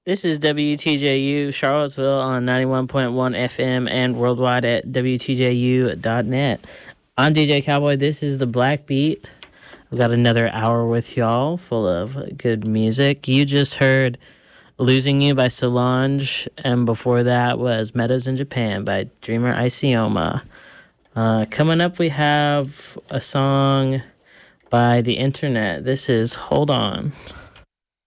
This is WTJU Charlottesville on 91.1 FM and worldwide at WTJU.net. I'm DJ Cowboy. This is the Black Beat. We've got another hour with y'all full of good music. You just heard Losing You by Solange, and before that was Meadows in Japan by Dreamer Isioma. Coming up, we have a song by The Internet. This is Hold On.